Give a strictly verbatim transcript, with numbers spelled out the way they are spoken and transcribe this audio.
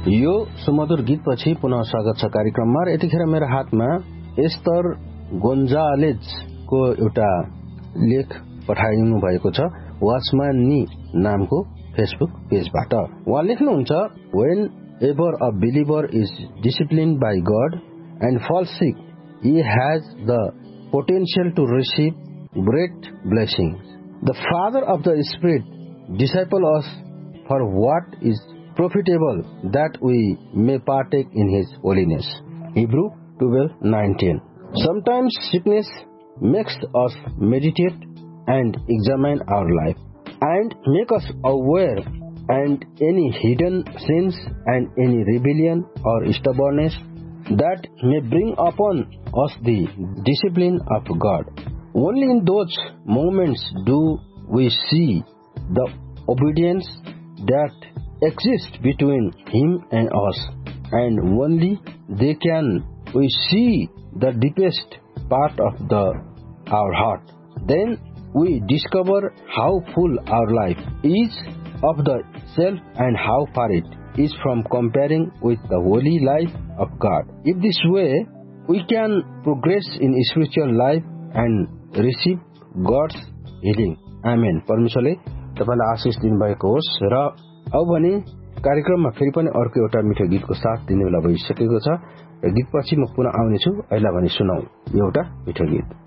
यो सुमधुर गीतपछि पुनः स्वागत छ कार्यक्रममा। यतिखेर मेरो हातमा एस्तर गोन्जालेजको एउटा लेख पठाइनु भएको छ वाचम्यान नी नामको फेसबुक पेजबाट। उहाँ लेख्नुहुन्छ, When ever a believer is disciplined by God and falls sick, he has the potential to receive great blessings. The Father of the Spirit disciple us for what is profitable, that we may partake in His holiness. Hebrew twelve nineteen. Sometimes sickness makes us meditate and examine our life and make us aware and any hidden sins and any rebellion or stubbornness that may bring upon us the discipline of God. Only in those moments do we see the obedience that exists between Him and us, and only they can we see the deepest part of the our heart. Then we discover how full our life is of the self and how far it is from comparing with the holy life of God. In this way, we can progress in spiritual life and receive God's healing. Amen. परमेश्वरले तपाईलाई आशीष दिनुभएको होस्। र अब भने कार्यक्रममा फेरि पनि अर्को एउटा मिठो गीतको साथ दिने बेला भइसकेको छ। र गीतपछि म पुनः आउनेछु। अहिले भने सुनौ एउटा मिठो गीत।